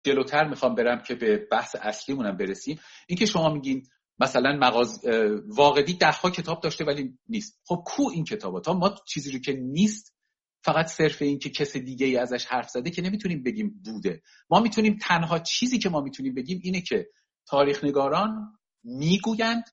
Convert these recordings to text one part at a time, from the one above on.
جلوتر میخوام برم که به بحث اصلیمونم برسیم، این که شما میگین مثلا واقدی 10 کتاب داشته ولی نیست. خب کو این کتابا؟ تا ما چیزی رو که نیست فقط صرف این که کس دیگه ای ازش حرف زده که نمیتونیم بگیم بوده. ما میتونیم تنها چیزی که ما میتونیم بگیم اینه که تاریخ نگاران میگویند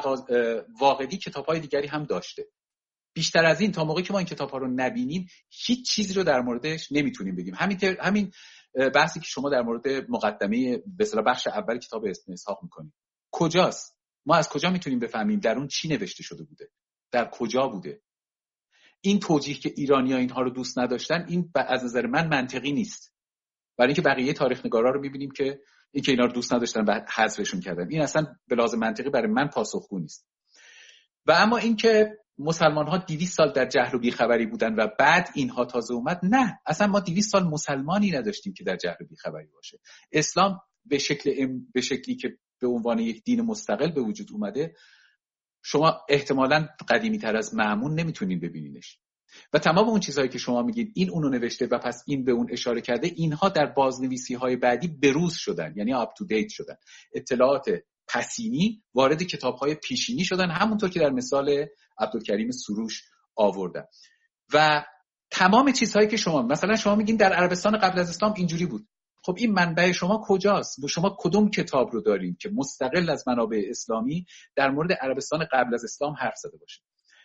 واقدی کتاب‌های دیگری هم داشته. بیشتر از این تا موقعی که ما این کتاب‌ها رو نبینیم هیچ چیزی رو در موردش نمیتونیم بگیم. همین بحثی که شما در مورد مقدمه به اصطلاح بخش اول کتاب ابن اسحاق میکنید کجاست؟ ما از کجا میتونیم بفهمیم در اون چی نوشته شده بوده؟ در کجا بوده؟ این توجیه که ایرانی‌ها اینها رو دوست نداشتن، این از نظر من منطقی نیست. برای اینکه بقیه تاریخ نگارا رو می‌بینیم که اینکه اینا رو دوست نداشتن و حذفشون کردن، این اصلا به لحاظ منطقی برای من پاسخگو نیست. و اما اینکه مسلمان‌ها 200 سال در جهل و بیخبری بودن و بعد اینها تازه اومد، نه، اصلا ما 200 سال مسلمانی نداشتیم که در جهل و بیخبری باشه. اسلام به شکلی که به عنوان یک دین مستقل به وجود اومده، شما احتمالاً قدیمی‌تر از مأمون نمیتونین ببینینش. و تمام اون چیزهایی که شما میگید این اونو نوشته و پس این به اون اشاره کرده، اینها در بازنویسی‌های بعدی بروز شدن، یعنی آپ تو دیت شدن. اطلاعات پسینی وارد کتاب‌های پیشینی شدن، همونطور که در مثال عبدالکریم سروش آوردن. و تمام چیزهایی که مثلا شما میگین در عربستان قبل از اسلام اینجوری بود. خب این منبع شما کجاست؟ شما کدوم کتاب رو دارین که مستقل از منابع اسلامی در مورد عربستان قبل از اسلام حرف زده باشه؟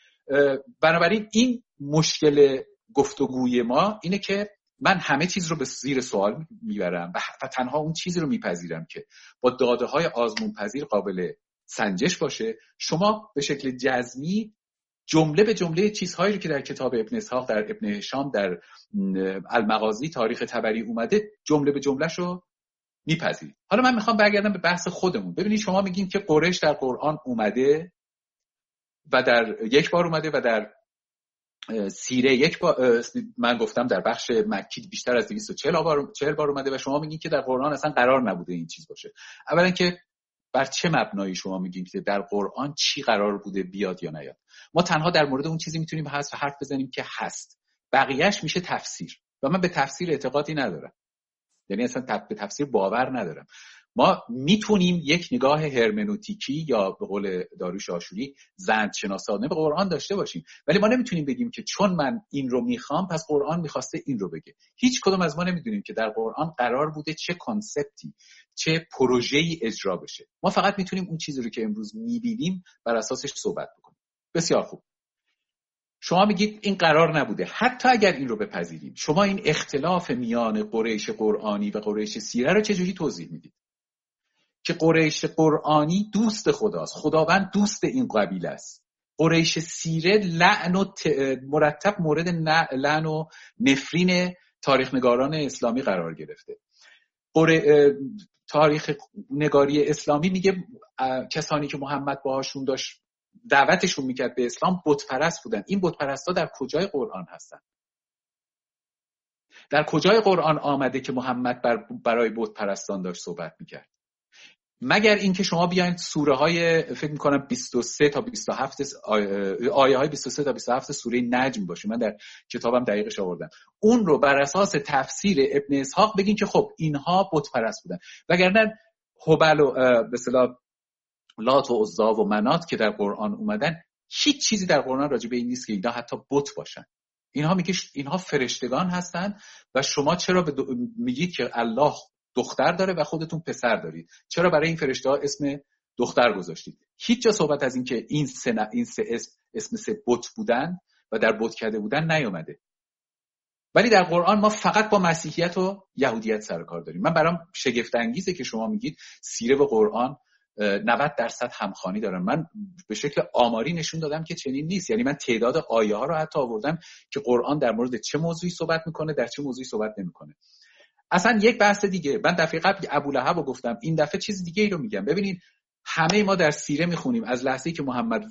بنابراین این مشکل گفتگوی ما اینه که من همه چیز رو به زیر سوال میبرم و تنها اون چیزی رو میپذیرم که با داده‌های آزمون پذیر قابل سنجش باشه. شما به شکل جزمی جمله به جمله چیزهایی رو که در کتاب ابن اسحاق، در ابن هشام، در المغازی، تاریخ طبری اومده، جمله به جمله‌ش رو میپذیرید. حالا من میخوام برگردم به بحث خودمون. ببینید شما میگین که قریش در قرآن اومده و در یک بار اومده و در سیره یک بار، من گفتم در بخش مکی بیشتر از 240 بار اومده و شما میگین که در قرآن اصلا قرار نبوده این چیز باشه. اولا که بر چه مبنایی شما میگین که در قرآن چی قرار بوده بیاد یا نیاد؟ ما تنها در مورد اون چیزی میتونیم حرف بزنیم که هست، بقیهش میشه تفسیر و من به تفسیر اعتقادی ندارم، یعنی اصلا به تفسیر باور ندارم. ما میتونیم یک نگاه هرمنوتیکی یا به قول داریوش آشوری زندشناسانه به قرآن داشته باشیم، ولی ما نمیتونیم بگیم که چون من این رو میخوام پس قرآن میخواسته این رو بگه. هیچ کدوم از ما نمیدونیم که در قرآن قرار بوده چه کانسپتی، چه پروژه‌ای اجرا بشه. ما فقط میتونیم اون چیزی رو که امروز میبینیم بر اساسش صحبت بکنیم. بسیار خوب، شما میگید این قرار نبوده. حتی اگر این رو بپذیریم، شما این اختلاف میان قریش قرآنی و قریش سیره رو چجوری توضیح میدید؟ که قریش قرآنی دوست خداست، خداوند دوست این قبیله است. قریش سیره لعن و مرتب مورد لعن و نفرین تاریخ نگاران اسلامی قرار گرفته. تاریخ نگاری اسلامی میگه کسانی که محمد باهاشون داشت دعوتشون میکرد به اسلام بت پرست بودن. این بت پرستا در کجای قرآن هستن؟ در کجای قرآن آمده که محمد برای بت پرستان داشت صحبت میکرد؟ مگر اینکه شما بیاین سوره های فکر میکنم 23 تا 27 آیه های 23 تا 27 سوره نجم باشه، من در کتابم دقیقش آوردم، اون رو بر اساس تفسیر ابن اسحاق بگین که خب اینها بت پرست بودن. وگرنه هبل و به اصطلاح لات و عزا و منات که در قرآن اومدن، هیچ چیزی در قرآن راجع به این نیست که اینا حتی بت باشن. اینها میگه اینها فرشتگان هستن و شما چرا میگید که الله دختر داره و خودتون پسر دارید؟ چرا برای این فرشته ها اسم دختر گذاشتید؟ هیچ جا صحبت از این که این سه اسم سه بت بودن و در بت کرده بودن نیومده. ولی در قرآن ما فقط با مسیحیت و یهودیت سر کار داریم. من برام شگفت انگیزه که شما میگید سیره و قرآن 90% همخوانی دارن. من به شکل آماری نشون دادم که چنین نیست. یعنی من تعداد آیه ها رو حتی آوردم که قرآن در مورد چه موضوعی صحبت میکنه، در چه موضوعی صحبت نمیکنه. اصلا یک بحث دیگه، من دفعه قبل ابولهب رو گفتم، این دفعه چیز دیگه ای رو میگم. ببینید همه ما در سیره میخونیم از لحظه‌ای که محمد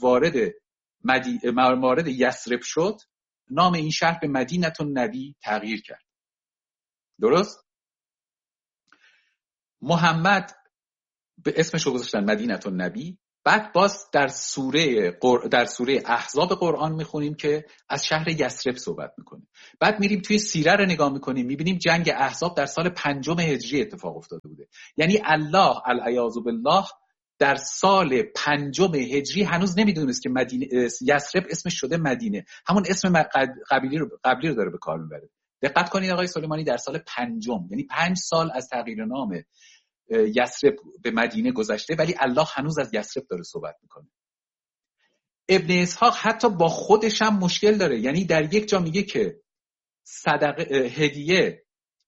وارد یثرب شد، نام این شهر به مدینه النبی تغییر کرد. درست؟ محمد به اسمش رو گذاشتن مدینه النبی، بعد باز در سوره احزاب قرآن میخونیم که از شهر یثرب صحبت میکنه. بعد میریم توی سیره رو نگاه میکنیم، میبینیم جنگ احزاب در سال 5 هجری اتفاق افتاده بوده. یعنی الله العیاذ بالله در سال 5 هجری هنوز نمیدونست که یثرب اسمش شده مدینه، همون اسم قبلی رو داره به کار میبره. دقت کنید آقای سلیمانی، در سال 5، یعنی 5 سال از تغییر نام یثرب به مدینه گذشته، ولی الله هنوز از یثرب داره صحبت میکنه. ابن اسحاق حتی با خودش هم مشکل داره، یعنی در یک جا میگه که صدقه هدیه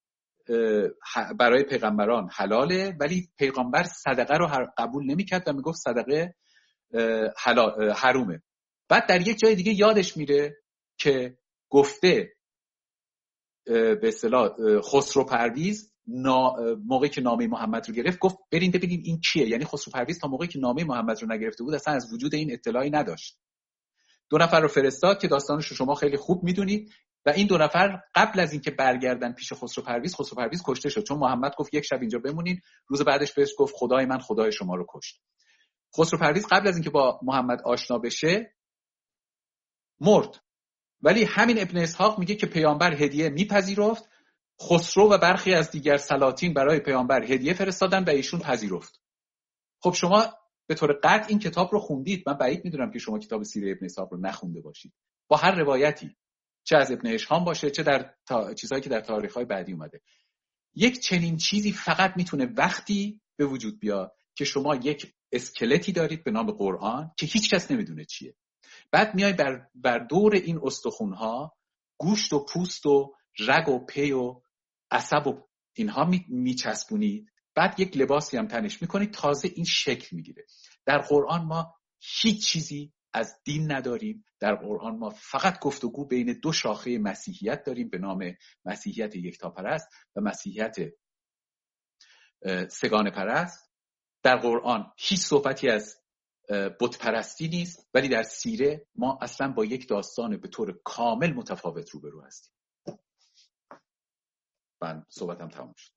برای پیغمبران حلاله، ولی پیغمبر صدقه رو قبول نمیکرد و میگفت صدقه حرومه. بعد در یک جای دیگه یادش میره که گفته به اصطلاح خسرو پرویز موقعی که نامه محمد رو گرفت گفت برین ببینین این کیه. یعنی خسرو پرویز تا موقعی که نامه محمد رو نگرفته بود اصلا از وجود این اطلاعی نداشت. 2 نفر رو فرستاد که داستانش رو شما خیلی خوب میدونید و این 2 نفر قبل از اینکه برگردن پیش خسرو پرویز کشته شد، چون محمد گفت یک شب اینجا بمونین. روز بعدش بهش گفت خدای من خدای شما رو کشت. خسرو پرویز قبل از اینکه با محمد آشنا بشه مرد. ولی همین ابن اسحاق میگه که پیامبر هدیه میپذیرفت، خسرو و برخی از دیگر سلاطین برای پیامبر هدیه فرستادن و ایشون پذیرفت. خب شما به طور قطع این کتاب رو خوندید، من بعید میدونم که شما کتاب سیره ابن اسحاق رو نخونده باشید با هر روایتی، چه از ابن هشام باشه چه در چیزهایی که در تاریخ‌های بعدی اومده. یک چنین چیزی فقط میتونه وقتی به وجود بیاد که شما یک اسکلتی دارید به نام قرآن که هیچ کس نمیدونه چیه. بعد میای بر دور این استخوان‌ها گوشت و پوست و رگ و پی و عصب و اینها میچسبونید، بعد یک لباسی هم تنش میکنید، تازه این شکل میگیره. در قرآن ما هیچ چیزی از دین نداریم. در قرآن ما فقط گفتگو بین 2 شاخه مسیحیت داریم به نام مسیحیت یکتاپرست و مسیحیت سگانه پرست. در قرآن هیچ صحبتی از بت پرستی نیست، ولی در سیره ما اصلا با یک داستان به طور کامل متفاوت روبرو هستیم. من صحبتم تموم شد.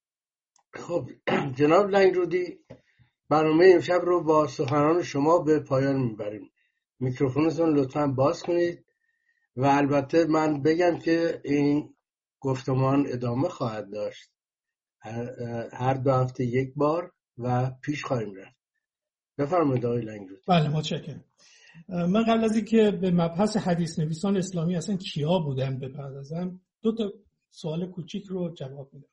خب جناب لنگرودی، برنامه امشب رو با سخنان شما به پایان میبریم. میکروفونتون لطفاً باز کنید و البته من بگم که این گفتمان ادامه خواهد داشت، هر 2 هفته یک بار و پیش خواهیم رفت. بفرمایید آقای لنگرودی. بله متشکرم. من قبل از اینکه به مبحث حدیث نویسان اسلامی اصلا کیا بودن بپردازم 2 تا سوال کوچیک رو جواب میدم.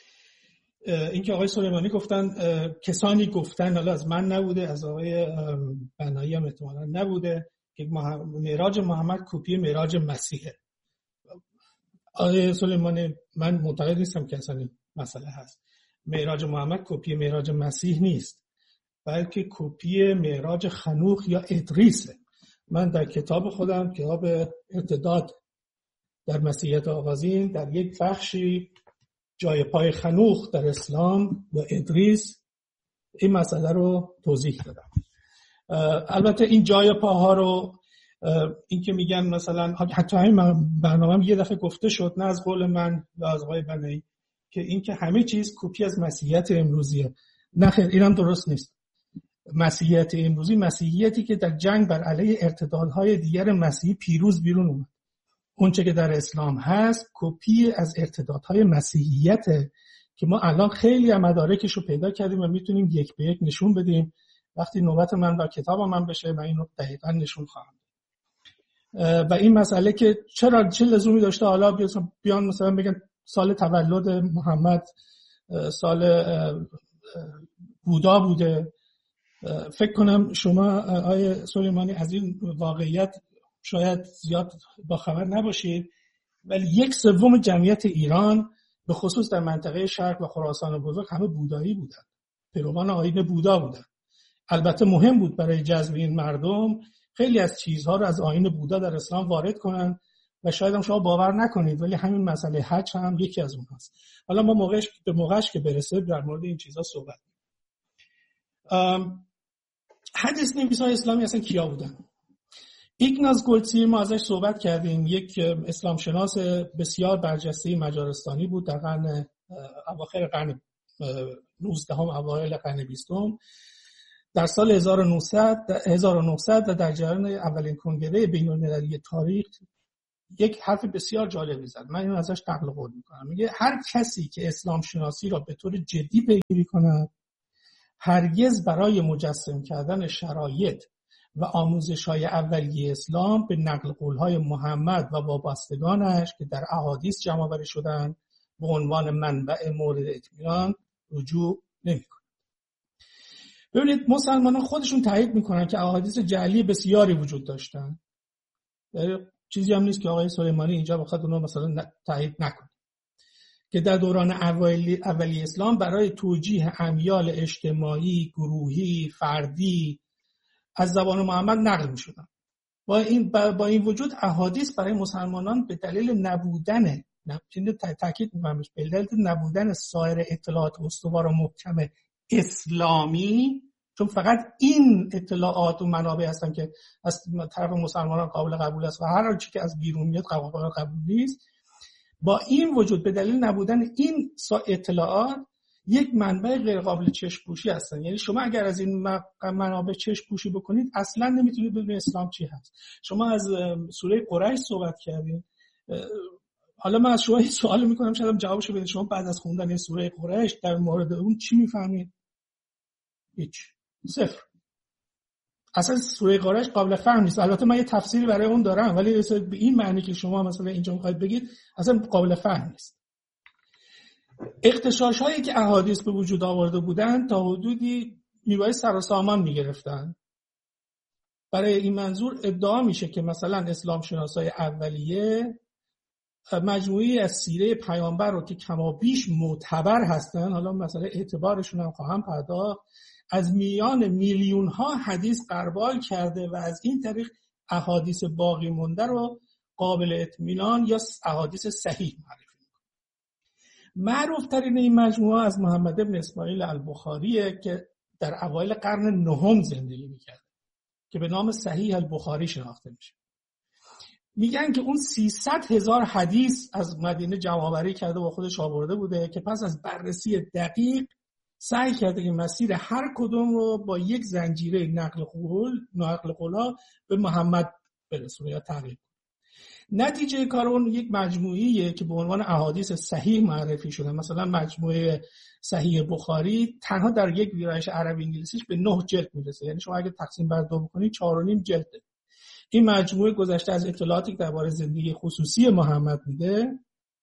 اینکه آقای سلیمانی گفتن کسانی گفتن، حالا از من نبوده، از آقای بنایی هم احتمالاً نبوده، که معراج محمد کپی معراج مسیحه. آقای سلیمانی من معتقد نیستم که اصلا مسئله هست. معراج محمد کپی معراج مسیح نیست، بلکه کپی معراج خنوخ یا ادریسه. من در کتاب خودم، کتاب ارتداد در مسیحیت آغازین، در یک بخشی جای پای خنوخ در اسلام و ادریس این مسئله رو توضیح دادم. البته این جای پاها رو این که میگن مثلا، حتی همین برنامه یه دفعه گفته شد، نه از قول من و از آقای بنایی، که این که همه چیز کپی از مسیحیت امروزیه. نه خیر، اینم درست نیست. مسیحیت امروزی مسیحیتی که در جنگ بر علیه ارتدادهای دیگر مسیحی پیروز بیرون اومد. اون چه که در اسلام هست کپی از ارتدادهای مسیحیته که ما الان خیلی مدارکش رو پیدا کردیم و میتونیم یک به یک نشون بدیم. وقتی نوبت من و کتاب من بشه من اینو دقیقاً نشون خواهم. و این مسئله که چه لزومی داشته حالا بیان مثلا بگن سال تولد محمد سال بودا بوده. فکر کنم شما آقای سلیمانی از این واقعیت شاید زیاد با خبر نباشید، ولی 1/3 جمعیت ایران به خصوص در منطقه شرق و خراسان بزرگ همه بودایی بودن، پیروان آیین بودا بودن. البته مهم بود برای جذب این مردم خیلی از چیزها رو از آیین بودا در اسلام وارد کنن و شاید هم شما باور نکنید ولی همین مسئله حج هم یکی از اونهاست. حالا ما موقعش که برسه در مورد این چیزها صحبت کنیم. حدیث نویسان اسلامی اصلا کیا بودن؟ ایگناز گلتزیر ما ازش صحبت کردیم، یک اسلام شناس بسیار برجسته مجارستانی بود در قرن اواخر قرن 19 اوایل قرن 20. در سال 1900 و در جریان اولین کنگره بین‌المللی تاریخ یک حرف بسیار جالبی زد. من اینو ازش نقل قول میکنم. میگه هر کسی که اسلام شناسی را به طور جدی پیگیری کند هرگز برای مجسم کردن شرایط و آموزش‌های اولیه اسلام به نقل قول‌های محمد و وابستگانش که در احادیث جمع‌آوری شدند به عنوان منبع مورد اطمینان رجوع نمی‌کند. ببینید مسلمانان خودشون تایید میکنن که احادیث جعلی بسیاری وجود داشتن. چیزی هم نیست که آقای سلیمانی اینجا بخواد اونها مثلا تایید نکنه. که در دوران اولی اسلام برای توجیه امیال اجتماعی، گروهی، فردی از زبان محمد نقل می‌شدن. با این وجود احادیث برای مسلمانان به دلیل نبودن تاکید می‌کنم به دلیل نبودن سایر اطلاعات استوار و محکم اسلامی، چون فقط این اطلاعات و منابع هستن که از طرف مسلمانان قابل قبول است و هر چیزی که از بیرون میاد قابل قبول نیست. با این وجود به دلیل نبودن این اطلاعات یک منبع غیر قابل چشم‌پوشی هستن. یعنی شما اگر از این منابع چشم‌پوشی بکنید اصلا نمیتونید بدونید اسلام چی هست. شما از سوره قریش صحبت کردین. حالا من از شما این سوال میکنم شاید جوابشو بدید. شما بعد از خوندن این سوره قریش در مورد اون چی میفهمید؟ هیچ. صفر. اصلا سوره قریش قابل فهم نیست. البته من یه تفسیری برای اون دارم ولی به این معنی که شما مثلا اینجا میخواید بگید اصلا قابل فهم نیست. اغتشاش هایی که احادیث به وجود آورده بودن تا حدودی نیروهای سر و سامان میگرفتن. برای این منظور ادعا میشه که مثلا اسلام شناسای اولیه مجموعی از سیره پیامبر رو که کما بیش معتبر هستن، حالا مثلا اعتبارشون هم خواهم پرداخت، از میان میلیون ها حدیث غربال کرده و از این طریق احادیث باقی مونده رو قابل اطمینان یا احادیث صحیح معرفی میکنه. معروف ترین این مجموعه از محمد ابن اسماعیل البخاریه که در اوایل قرن نهم زندگی میکرد که به نام صحیح البخاری شناخته میشه. میگن که اون 300,000 حدیث از مدینه جمع‌آوری کرده و خودش آورده بوده که پس از بررسی دقیق سعی کرده که مسیر هر کدوم رو با یک زنجیره نقل قول‌ها به محمد برسونه یا تغییر کنه. نتیجه کار اون یک مجموعیه که به عنوان احادیث صحیح معرفی شده. مثلا مجموعه صحیح بخاری تنها در یک ویرایش عربی انگلیسیش به 9 جلد میرسه. یعنی شما اگه تقسیم بر 2 بکنید 4.5 جلده. این مجموعه گذشته از اطلاعاتی که درباره زندگی خصوصی محمد میده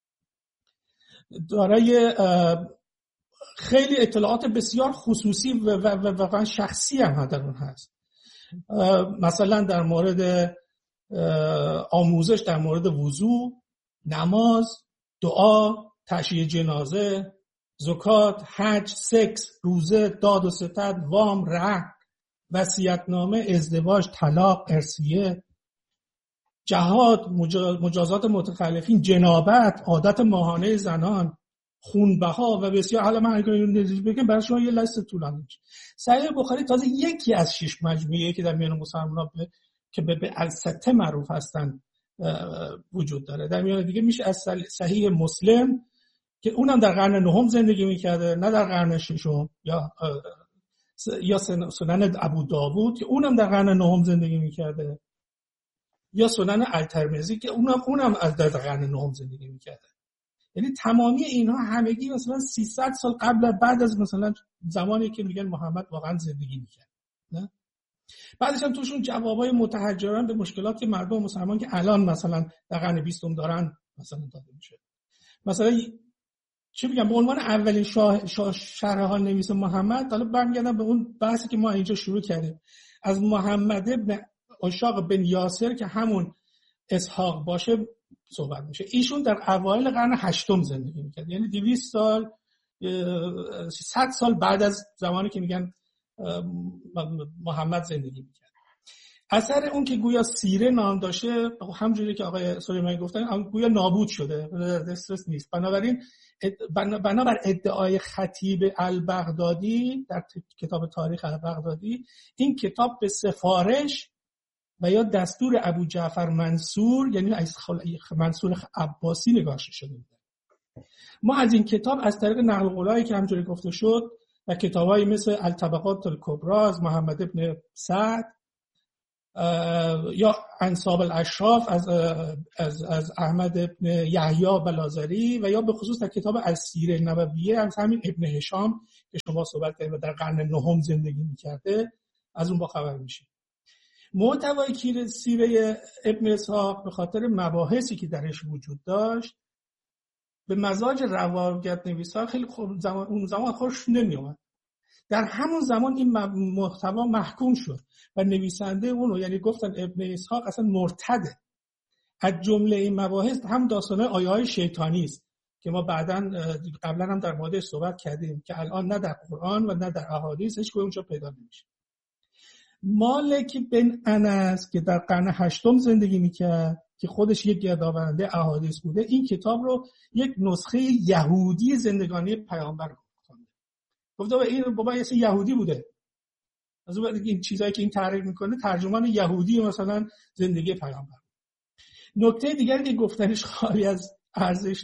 دارای خیلی اطلاعات بسیار خصوصی و واقعا شخصی هم در اون هست. مثلا در مورد آموزش در مورد وضو، نماز، دعا، تشییع جنازه، زکات، حج، سکس، روزه، داد و ستد، وام، رهن، وصیت‌نامه، ازدواج، طلاق، ارثیه، جهاد، مجازات متخلفین، جنابت، عادت ماهانه زنان، خونبها و بسیار. حالا من اگه اینو بگم برای شما یه لیست طولانی میشه. صحیح بخاری تازه یکی از 6 مجموعه‌ای که در میان مسلمان‌ها که به السته معروف هستن وجود داره. در میان دیگه میشه از صحیح مسلم که اونم در قرن نهم زندگی میکرده، نه در قرن ششم، یا سنن ابو داوود که اونم در قرن نهم زندگی میکرده، یا سنن الترمذی که اونم از در قرن نهم زندگی میکرده. یعنی تمامی اینها همگی مثلا 300 سال قبل بعد از مثلا زمانی که میگن محمد واقعا زندگی میکرد. نه؟ بعدش هم توشون جوابای متحجران به مشکلات مردم مسلمان که الان مثلا در قرن 20 دارن مثلا داده میشه. مثلا چی بگم، به عنوان اولین شرحال نویس محمد، حالا برمیگردم به اون بحثی که ما اینجا شروع کردیم از محمد ابن اشاق بن یاسر که همون اسحاق باشه صحبت میشه. ایشون در اوایل قرن 8 زندگی میکرد، یعنی 200 سال 100 سال بعد از زمانی که میگن محمد زندگی میکرد. اثر اون که گویا سیره نام داشته همونجوری که آقای سلیمانی گفتن گویا نابود شده، دسترس نیست. بنابر ادعای خطیب البغدادی در کتاب تاریخ البغدادی این کتاب به سفارش و یا دستور ابو جعفر منصور یعنی منصور عباسی نگاشته شده بود. ما از این کتاب از طریق نقل قولایی که همونجوری گفته شد و کتابایی مثل الطبقات الکبری از محمد ابن سعد یا انساب الاشراف از احمد ابن یحیی بلازری و یا به خصوص در کتاب السیره نبویه از همین ابن هشام که شما صحبت کردید و در قرن نهم زندگی می‌کرده از اون با خبر میشه. محتوای سیره ابن اسحاق به خاطر مباحثی که درش وجود داشت به مزاج روایت نویسا خیلی اون زمان خوش نمی‌آمد. در همون زمان این محتوا محکوم شد و نویسنده اونو یعنی گفتن ابن اسحاق اصلا مرتده. از جمله این مباحث هم داستانه آیه‌های شیطانی است که ما قبلا هم در موردش صحبت کردیم که الان نه در قرآن و نه در احادیث هیچ کدومش پیدا نمیشه. مالک بن انس که در قرن 8 زندگی میکرد که خودش یک گردآورنده احادیث بوده، این کتاب رو یک نسخه یهودی زندگانی پیامبر خونده. گفته این بابا یه یهودی بوده. از اون این چیزایی که این تعریف میکنه ترجمان یهودی مثلا زندگی پیامبر. نکته دیگری که گفتنش خالی از ارزش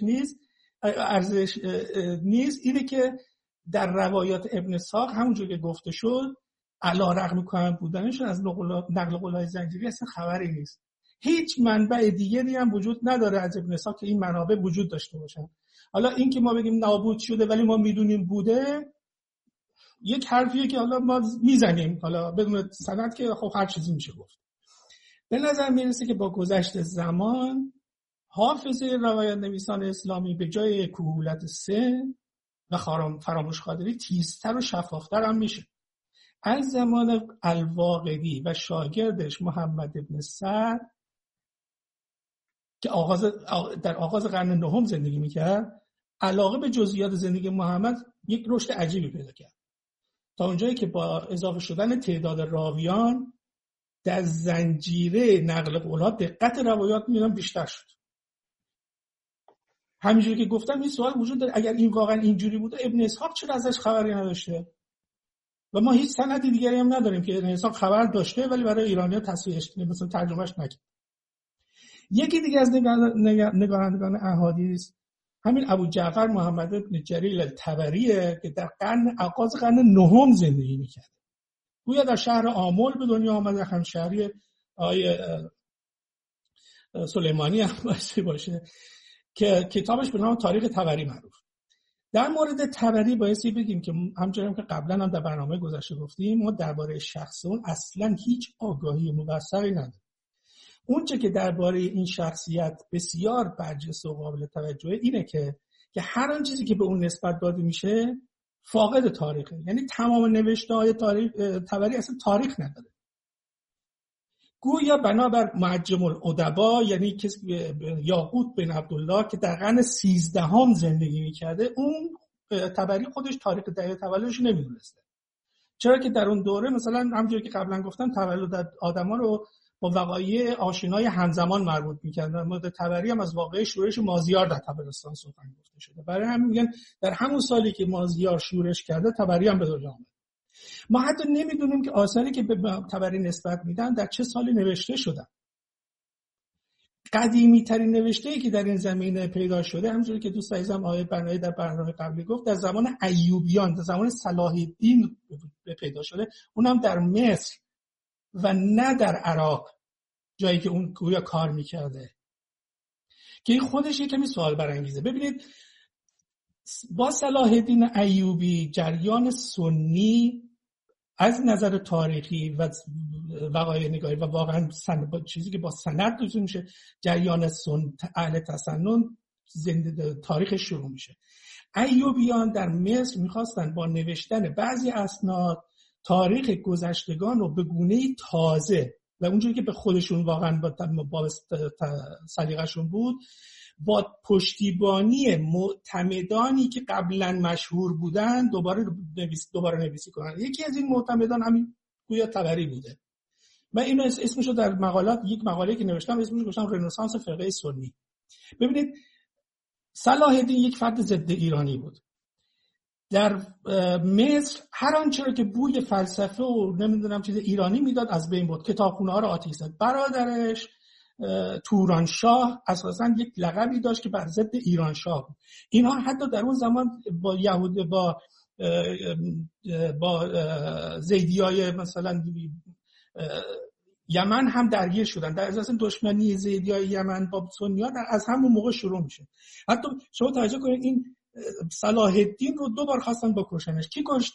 نیست اینه که در روایات ابن اسحاق همونجور که گفته شد علی‌رغم کهن بودنشون از نقل قول‌های زنجیری اصلا خبری نیست. هیچ منبع دیگری هم وجود نداره از ابن اسحاق که این منابع وجود داشته باشن. حالا این که ما بگیم نابود شده ولی ما میدونیم بوده یک حرفیه که حالا ما میزنیم، حالا بدون سند که خب هر چیزی میشه گفت. به نظر میرسه که با گذشت زمان حافظه روایت نویسان اسلامی به جای کهولت سن و فراموش خاطری تیزتر و شفافتر هم میشه. از زمان الواقدی و شاگردش محمد ابن سعد که در آغاز قرن نهم زندگی میکرد، علاقه به جزئیات زندگی محمد یک رشد عجیبی پیدا کرد تا اونجایی که با اضافه شدن تعداد راویان در زنجیره نقل قول‌ها دقت روایات می‌بینم بیشتر شد. همینجوری که گفتم این سوال وجود داره، اگر این واقعا اینجوری بوده ابن اسحاق چرا ازش خبری نداشته؟ و ما هیچ سندی دیگری هم نداریم که ابن اسحاق خبر داشته ولی برای ایرانی‌ها تصحیحش مثلا ترجمهش نکرد. یکی دیگه از نگارندگان احادیث همین ابو جعفر محمد بن جریل الطبریه که در آغاز قرن نهم زندگی می‌کرد. گویا در شهر آمل به دنیا آمده، همشهری آقای سلیمانی هم باشه که کتابش به نام تاریخ طبری معروف. در مورد طبری بایستی بگیم که همچنان که قبلا هم در برنامه گذشته گفتیم ما درباره شخص اون اصلا هیچ آگاهی موثقی نداریم. اون چه که درباره این شخصیت بسیار برجسته و قابل توجهه اینه که هر آن چیزی که به اون نسبت داده میشه فاقد تاریخه. یعنی تمام نوشته‌های طبری اصلا تاریخ نداره. گویا بنابر معجم الادبا یعنی کسی یاقوت بن عبدالله که در قرن 13 زندگی میکرده، اون طبری خودش تاریخ دقیق تولدش نمیدونسته. چرا که در اون دوره مثلا همونجوری که قبلا گفتم تولد آدما رو با وقایع آشنای همزمان مربوط می‌کردن. مورد طبری هم از واقعه شورش مازیار در طبرستان سخن گفته شده. برای همین میگن در همون سالی که مازیار شورش کرده طبری هم به دنیا آمد. ما حتی نمیدونیم که آثاری که به طبری نسبت میدن در چه سالی نوشته شدن. قدیمی ترین نوشته‌ای که در این زمینه پیدا شده همونجوری که دوست عزیزم آقای بنایی در برنامه قبلی گفت در زمان ایوبیان، در زمان صلاح الدین پیدا شده، اونم در مصر و نه در عراق، جایی که اون گویا کار میکرده، که این خودش یک کمی سوال برانگیزه. ببینید با صلاح الدین ایوبی جریان سنی از نظر تاریخی و وقایع نگاری و واقعا چیزی که با سند توضیح میشه جریان اهل تسنن زنده تاریخ شروع میشه. ایوبیان در مصر میخواستن با نوشتن بعضی اسناد تاریخ گذشتگان رو به گونه‌ای تازه و اونجوری که به خودشون واقعا با سلیقه‌شون بود با پشتیبانی معتمدانی که قبلا مشهور بودن دوباره نویسی کنن. یکی از این معتمدان همین گویا طبری بوده. من اینو اسمشو در مقالات یک مقاله که نوشتم اسمشو گذاشتم رنسانس فرقه سنی. ببینید صلاح الدین یک فرد ضد ایرانی بود. در مصر هر آنچه را که بوی فلسفه و نمیدونم چیز ایرانی میداد از بین برد. کتابخونه‌ها رو آتش زد. برادرش تورانشاه اساساً یک لقبی داشت که بر ضد ایرانشاه بود. اینها حتی در اون زمان با با زیدیای مثلا یمن هم درگیر شدن. در اساس دشمنی زیدیای یمن با سنی‌ها از همون موقع شروع میشه. حتی شما توجه کنید این صلاح الدین رو 2 بار خواستن بکشنش. کی کشت؟